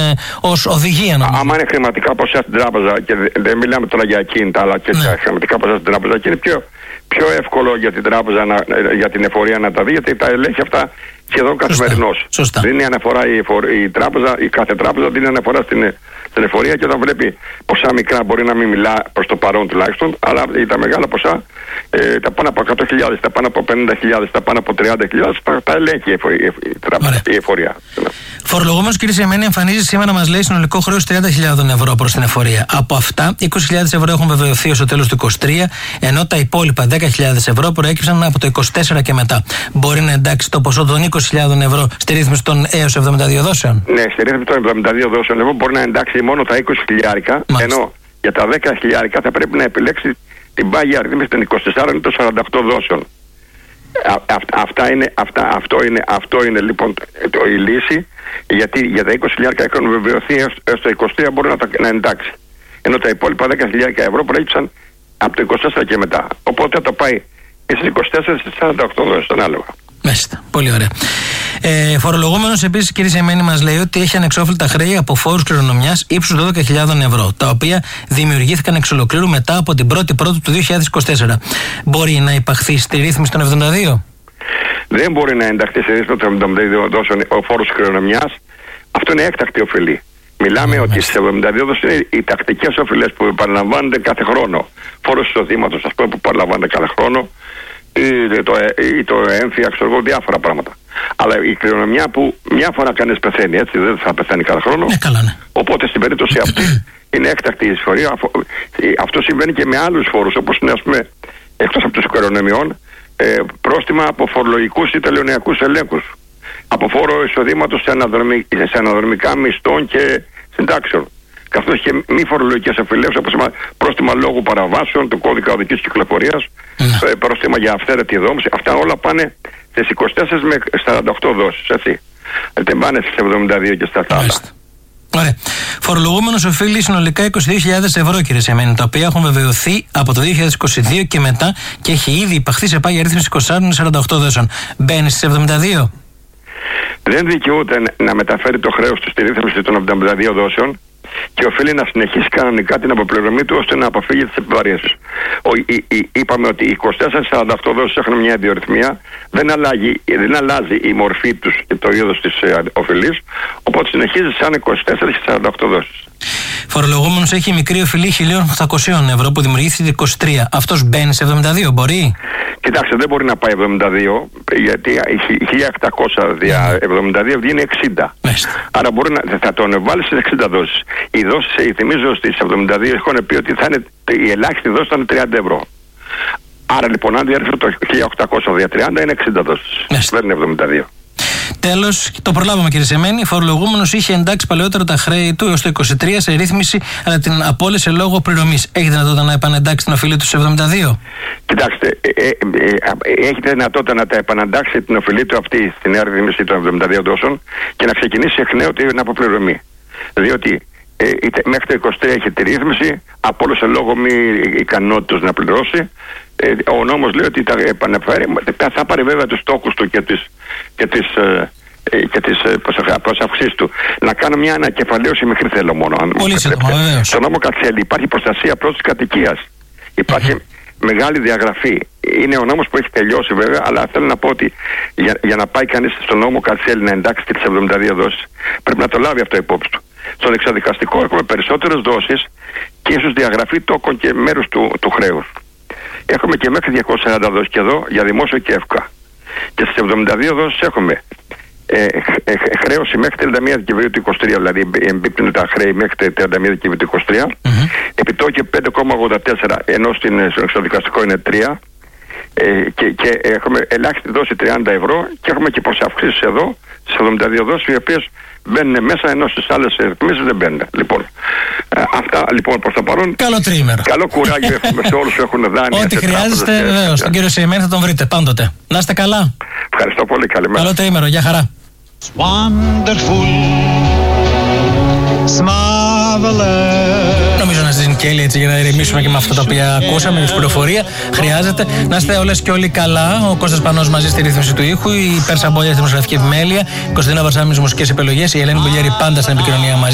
ως οδηγία, νομίζω. Άμα είναι χρηματικά ποσά στην τράπεζα, και δεν μιλάμε τώρα για ακίνητα, αλλά και τα χρηματικά ποσά στην τράπεζα, και είναι πιο εύκολο για την τράπεζα, για την εφορία να τα δει, γιατί τα ελέγχει αυτά σχεδόν καθημερινώς. Δίνει αναφορά η τράπεζα, η κάθε τράπεζα δίνει αναφορά στην εφορία, και όταν βλέπει ποσά μικρά μπορεί να μην μιλά προς το παρόν τουλάχιστον, αλλά τα μεγάλα ποσά, τα πάνω από 100.000, τα πάνω από 50.000, τα πάνω από 30.000, τα ελέγχει η τράπεζα, η εφορία. Φορολογούμενος, κύριε Σεμένη, εμφανίζει σήμερα, μας λέει, συνολικό χρέος 30.000 ευρώ προς την εφορία. Από αυτά, 20.000 ευρώ έχουν βεβαιωθεί ως το τέλος του 2023, ενώ τα υπόλοιπα 10.000 ευρώ προέκυψαν από το 2024 και μετά. Μπορεί να εντάξει το ποσό των 20.000 ευρώ στη ρύθμιση των έως 72 δόσεων? Ναι, στη ρύθμιση των 72 δόσεων ευρώ μπορεί να εντάξει μόνο τα 20.000, ενώ για τα 10.000 θα πρέπει να επιλέξει την πάγια ρύθμιση των 24 ή των 48 δόσεων. Αυτό είναι λοιπόν η λύση, γιατί για τα 20.000 έχουν βεβαιωθεί έως το 23 μπορεί να εντάξει. Ενώ τα υπόλοιπα 10.000 ευρώ προέκυψαν από το 24 και μετά. Οπότε θα το πάει στις 24 στις 48 δόσεις ανάλογα. Μάλιστα. Πολύ ωραία. Φορολογούμενος επίσης, κύριε Σεμένη, μας λέει ότι έχει ανεξόφλητα χρέη από φόρους κληρονομιάς ύψους 12.000 ευρώ, τα οποία δημιουργήθηκαν εξ ολοκλήρου μετά από την 1η Πρώτου του 2024. Μπορεί να υπαχθεί στη ρύθμιση των 72? Δεν μπορεί να ενταχθεί στη ρύθμιση των 72 δόσεων ο φόρος κληρονομιάς. Αυτό είναι έκτακτη οφειλή. Μιλάμε ότι στις 72 δόσεις είναι οι τακτικές οφειλές που επαναλαμβάνονται κάθε χρόνο. Φόρος εισοδήματος, ας πούμε, που επαναλαμβάνεται κάθε χρόνο, ή το έμφυα, ξέρω εγώ, διάφορα πράγματα. Αλλά η κληρονομιά που μια φορά κανείς πεθαίνει, έτσι, δεν θα πεθαίνει κάθε χρόνο. Καλά, ναι. Οπότε στην περίπτωση αυτή είναι έκτακτη η εισφορία. Αυτό συμβαίνει και με άλλους φόρους, όπως είναι, ας πούμε, εκτός από τους κληρονομιών, πρόστιμα από φορολογικούς ή τελωνειακούς ελέγχους. Από φόρο εισοδήματος σε αναδρομικά μισθών και συντάξεων. Καθώς και μη φορολογικές οφειλές, όπως πρόστιμα λόγου παραβάσεων, το κώδικα οδικής κυκλοφορίας, πρόστιμα για αυθαίρετη δόμηση. Αυτά όλα πάνε στις 24 με 48 δόσεις, έτσι. Δεν πάνε στις 72 και στα άλλα. Ωραία. Φορολογούμενος οφείλει συνολικά 22.000 ευρώ, κύριε Σεμένη, τα οποία έχουν βεβαιωθεί από το 2022 και μετά και έχει ήδη υπαχθεί σε πάγια ρύθμιση 24-48 δόσεων. Μπαίνει στις 72? Δεν δικαιούται να μεταφέρει το χρέος του στη ρύθμιση των 72 δόσεων και οφείλει να συνεχίσει κανονικά την αποπληρωμή του ώστε να αποφύγει τις επιβαρύνσεις. Είπαμε ότι οι 24-48 δόσεις έχουν μια ιδιορυθμία, δεν αλλάζει η μορφή τους και το είδος της οφειλής, οπότε συνεχίζει σαν 24-48 δόσεις. Φορολογούμενος έχει μικρή οφειλή 1.800 ευρώ που δημιουργήθηκε το 23. Αυτός μπαίνει σε 72, μπορεί? Κοιτάξτε, δεν μπορεί να πάει 72, γιατί η 1.800 δια 72 βγαίνει 60. Άρα θα τον βάλει στις 60 δόσεις. Οι δόσεις, θυμίζω, στις 72 έχουν πει ότι θα είναι, η ελάχιστη δόση θα είναι 30 ευρώ. Άρα λοιπόν, αν διέρθει το 1.800 δια 30 είναι 60 δόσεις. Δεν είναι 72. Τέλος, το προλάβαμε, κύριε Σεμένη. Ο φορολογούμενος είχε εντάξει παλαιότερα τα χρέη του έως το 23 σε ρύθμιση, αλλά την απόλυσε λόγω πληρωμής. Έχει δυνατότητα να επανεντάξει την οφειλή του σε 72? Κοιτάξτε, έχει δυνατότητα να τα επανεντάξει την οφειλή του αυτή στη νέα ρύθμιση των 72 δόσεων και να ξεκινήσει εκ νέου την αποπληρωμή. Διότι μέχρι το 23 έχει τη ρύθμιση, απόλυσε λόγω μη ικανότητας να πληρώσει. Ο νόμος λέει ότι τα επανεφέρει, θα πάρει βέβαια τους στόχους του και τις προσαυξήσεις του. Να κάνω μια ανακεφαλαίωση μικρή θέλω μόνο. Πολύ σύντομα, βεβαίως. Στον νόμο Κατσέλη υπάρχει προστασία προς της κατοικίας. Υπάρχει μεγάλη διαγραφή. Είναι ο νόμος που έχει τελειώσει βέβαια, αλλά θέλω να πω ότι για να πάει κανείς στον νόμο Κατσέλη να εντάξει και τις 72 δόσεις, πρέπει να το λάβει αυτό υπόψη του. Στον εξαδικαστικό έχουμε περισσότερες δόσεις και ίσως διαγραφή τόκων και μέρους του χρέους. Έχουμε και μέχρι 240 δόσεις και εδώ για δημόσιο και εύκα. Και στις 72 δόσεις έχουμε χρέωση μέχρι 31 Δεκεμβρίου του 23, δηλαδή εμπίπτουν τα χρέη μέχρι 31 Δεκεμβρίου του 23, επιτόκιο 5,84, ενώ στο εξοδικαστικό είναι 3, και έχουμε ελάχιστη δόση 30 ευρώ και έχουμε και προσαυξήσεις εδώ στις 72 δόσεις, οι οποίες μπαίνουν μέσα, ενώ στις άλλες ρυθμίσεις δεν μπαίνουν. Λοιπόν, αυτά λοιπόν προς το παρόν. Καλό τρίμερο. Καλό κουράγιο έχουμε σε όλους που έχουν δάνεια. Ό,τι χρειάζεστε, βεβαίως. Τον κύριο Σεμένη θα τον βρείτε πάντοτε. Να είστε καλά. Ευχαριστώ πολύ. Καλημέρα. Καλό τρίμερο. Γεια χαρά. Νομίζω να ζήσει και έτσι για να ηρεμήσουμε και με αυτά τα οποία ακούσαμε, για την πληροφορία. Χρειάζεται να είστε όλες και όλοι καλά. Ο Κώστας Πανός μαζί στη ρύθμιση του ήχου, η Πέρσα Μπόλια στη δημοσιογραφική επιμέλεια, η Κωνσταντίνα Βαρσάμινη μουσικές επιλογές, η Ελένη Μπουλιέρη πάντα στην επικοινωνία μαζί.